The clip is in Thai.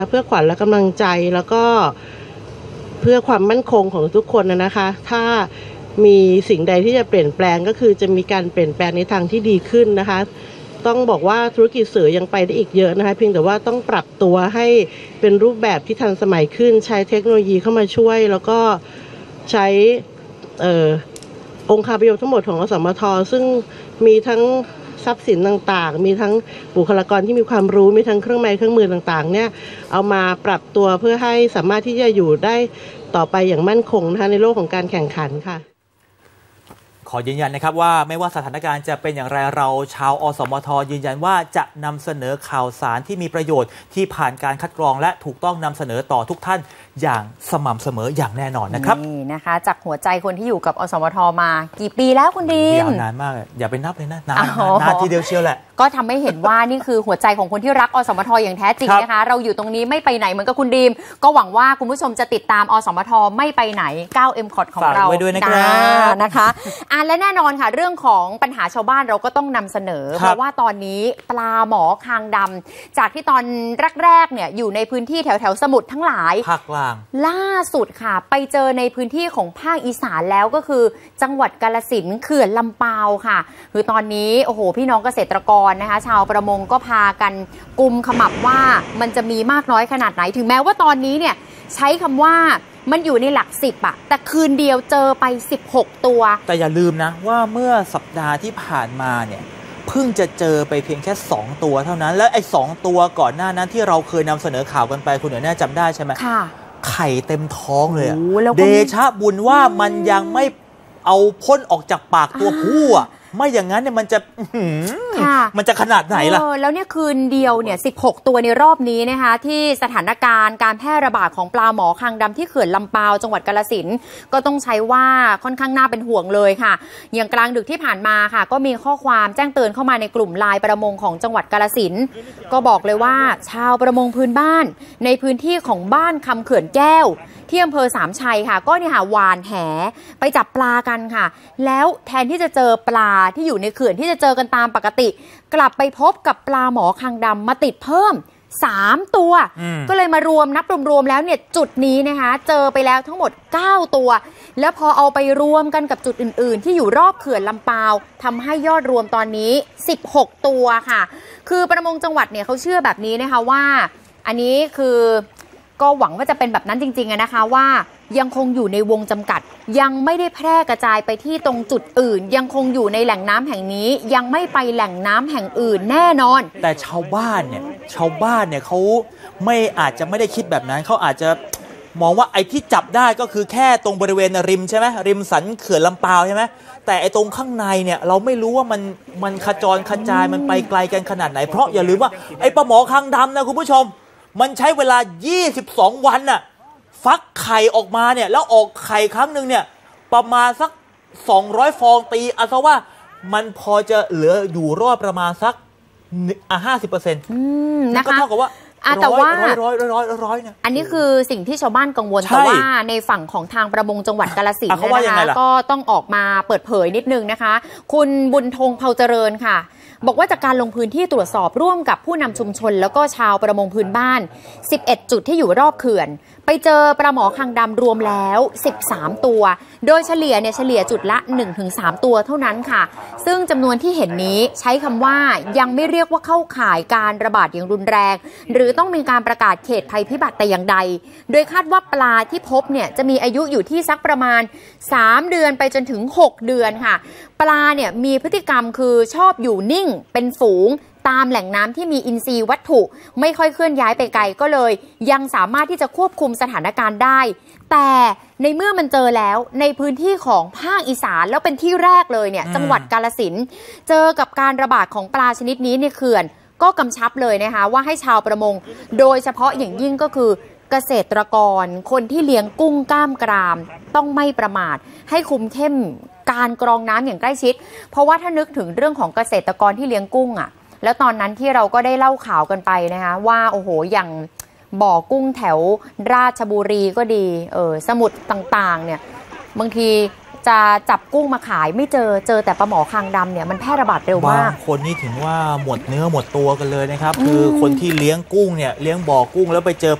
เพื่อขวัญและกำลังใจแล้วก็เพื่อความมั่นคงของทุกคนนะคะถ้ามีสิ่งใดที่จะเปลี่ยนแปลงก็คือจะมีการเปลี่ยนแปลงในทางที่ดีขึ้นนะคะต้องบอกว่าธุรกิจสื่อยังไปได้อีกเยอะนะคะเพียงแต่ว่าต้องปรับตัวให้เป็นรูปแบบที่ทันสมัยขึ้นใช้เทคโนโลยีเข้ามาช่วยแล้วก็ใช้องค์คาพยพทั้งหมดของอสมทซึ่งมีทั้งทรัพย์สินต่างๆมีทั้งบุคลากรที่มีความรู้มีทั้งเครื่องไม้เครื่องมือต่างๆเนี่ยเอามาปรับตัวเพื่อให้สามารถที่จะอยู่ได้ต่อไปอย่างมั่นคงนะคะในโลกของการแข่งขันค่ะขอยืนยันนะครับว่าไม่ว่าสถานการณ์จะเป็นอย่างไรเราชาวอสมทยืนยันว่าจะนำเสนอข่าวสารที่มีประโยชน์ที่ผ่านการคัดกรองและถูกต้องนำเสนอต่อทุกท่านอย่างสม่ำเสมออย่างแน่นอนนะครับนี่นะคะจากหัวใจคนที่อยู่กับอสมทมากี่ปีแล้วคุณดีมยาวนานมากอย่าไปนับเลยนะนานทีเดียวเชียวแหละก็ทำให้เห็นว่านี่คือหัวใจของคนที่รักอสมทอย่างแท้จริงนะคะเราอยู่ตรงนี้ไม่ไปไหนเหมือนกับคุณดีมก็หวังว่าคุณผู้ชมจะติดตามอสมทไม่ไปไหน 9M-COT ของเราไว้ด้วยนะคะและแน่นอนค่ะเรื่องของปัญหาชาวบ้านเราก็ต้องนำเสนอเพราะว่าตอนนี้ปลาหมอคางดำจากที่ตอนแรกๆเนี่ยอยู่ในพื้นที่แถวสมุทรทั้งหลายภาคกลางล่าสุดค่ะไปเจอในพื้นที่ของภาคอีสานแล้วก็คือจังหวัดกาฬสินธุ์เขื่อนลำปาวค่ะคือตอนนี้โอ้โหพี่น้องเกษตรกรนะคะชาวประมงก็พากันกุมขมับว่ามันจะมีมากน้อยขนาดไหนถึงแม้ว่าตอนนี้เนี่ยใช้คำว่ามันอยู่ในหลัก10อะแต่คืนเดียวเจอไป16ตัวแต่อย่าลืมนะว่าเมื่อสัปดาห์ที่ผ่านมาเนี่ยเพิ่งจะเจอไปเพียงแค่2ตัวเท่านั้นและไอ้2ตัวก่อนหน้านั้นที่เราเคยนำเสนอข่าวกันไปคุณเหนือแน่จำได้ใช่ไหมค่ะไข่เต็มท้องเลยเดชะบุญว่ามันยังไม่เอาพ่นออกจากปากตัวผู้อ่ะไม่อย่างนั้นเนี่ยมันจะขนาดไหนล่ะแล้วเนี่ยคืนเดียวเนี่ย16ตัวในรอบนี้นะคะที่สถานการณ์การแพร่ระบาดของปลาหมอคางดำที่เขื่อนลำปาวจังหวัดกาฬสินธุ์ก็ต้องใช้ว่าค่อนข้างน่าเป็นห่วงเลยค่ะอย่างกลางดึกที่ผ่านมาค่ะก็มีข้อความแจ้งเตือนเข้ามาในกลุ่มไลน์ประมงของจังหวัดกาฬสินธุ์ก็บอกเลยว่าชาวประมงพื้นบ้านในพื้นที่ของบ้านคำเขื่อนแก้วที่อำเภอสามชัยค่ะก็เนี่ยค่ะหวานแหไปจับปลากันค่ะแล้วแทนที่จะเจอปลาที่อยู่ในเขื่อนที่จะเจอกันตามปกติกลับไปพบกับปลาหมอคางดำมาติดเพิ่ม3ตัวก็เลยมารวมนับรวมแล้วเนี่ยจุดนี้นะคะเจอไปแล้วทั้งหมด9ตัวแล้วพอเอาไปรวมกันกับจุดอื่นๆที่อยู่รอบเขื่อนลำปาวทำให้ยอดรวมตอนนี้16ตัวค่ะคือประมงจังหวัดเนี่ยเขาเชื่อแบบนี้นะคะว่าอันนี้คือก็หวังว่าจะเป็นแบบนั้นจริงๆนะคะว่ายังคงอยู่ในวงจำกัดยังไม่ได้แพร่กระจายไปที่ตรงจุดอื่นยังคงอยู่ในแหล่งน้ำแห่งนี้ยังไม่ไปแหล่งน้ำแห่งอื่นแน่นอนแต่ชาวบ้านเนี่ยเขาไม่อาจจะไม่ได้คิดแบบนั้นเขาอาจจะมองว่าไอ้ที่จับได้ก็คือแค่ตรงบริเวณริมใช่ไหมริมสันเขื่อนลำปาวใช่ไหมแต่ไอ้ตรงข้างในเนี่ยเราไม่รู้ว่ามันขจรกระจายมันไปไกลกันขนาดไหนเพราะอย่าลืมว่าไอ้ปลาหมอคางดำนะคุณผู้ชมมันใช้เวลา22วันน่ะฟักไข่ออกมาเนี่ยแล้วออกไข่ครั้งหนึ่งเนี่ยประมาณสัก200ฟองตีเอาซะว่ามันพอจะเหลืออยู่รอดประมาณสัก50% นะคะก็เท่ากับว่าแต่ว่าร้อยเนี่ยอันนี้คือสิ่งที่ชาวบ้านกังวลแต่ว่าในฝั่งของทางประมงจังหวัดกาฬสินธุ์นะคะก็ต้องออกมาเปิดเผยนิดนึงนะคะคุณบุญธงเผาเจริญค่ะบอกว่าจากการลงพื้นที่ตรวจสอบร่วมกับผู้นำชุมชนแล้วก็ชาวประมงพื้นบ้าน11จุดที่อยู่รอบเขื่อนไปเจอปลาหมอคางดำรวมแล้ว13ตัวโดยเฉลี่ยจุดละ 1-3 ตัวเท่านั้นค่ะซึ่งจำนวนที่เห็นนี้ใช้คำว่ายังไม่เรียกว่าเข้าข่ายการระบาดอย่างรุนแรงหรือต้องมีการประกาศเขตภัยพิบัติแต่อย่างใดโดยคาดว่าปลาที่พบเนี่ยจะมีอายุอยู่ที่สักประมาณ3เดือนไปจนถึง6เดือนค่ะปลาเนี่ยมีพฤติกรรมคือชอบอยู่นิ่งเป็นฝูงตามแหล่งน้ำที่มีอินทรีย์วัตถุไม่ค่อยเคลื่อนย้ายไปไกลก็เลยยังสามารถที่จะควบคุมสถานการณ์ได้แต่ในเมื่อมันเจอแล้วในพื้นที่ของภาคอีสานแล้วเป็นที่แรกเลยเนี่ยจังหวัดกาฬสินธุ์เจอกับการระบาดของปลาชนิดนี้ในเขื่อนก็กำชับเลยนะคะว่าให้ชาวประมงโดยเฉพาะอย่างยิ่งก็คือเกษตรกรคนที่เลี้ยงกุ้งกล้ามกรามต้องไม่ประมาทให้คุมเข้มการกรองน้ำอย่างใกล้ชิดเพราะว่าถ้านึกถึงเรื่องของเกษตรกรที่เลี้ยงกุ้งอ่ะแล้วตอนนั้นที่เราก็ได้เล่าข่าวกันไปนะคะว่าโอ้โหอย่างบ่อกุ้งแถวราชบุรีก็ดีสมุทรต่างๆเนี่ยบางทีจะจับกุ้งมาขายไม่เจอแต่ปลาหมอคางดำเนี่ยมันแพร่ระบาดเร็วมากบางคนนี่ถึงว่าหมดเนื้อหมดตัวกันเลยนะครับคือคนที่เลี้ยงกุ้งเนี่ยเลี้ยงบ่อกุ้งแล้วไปเจอ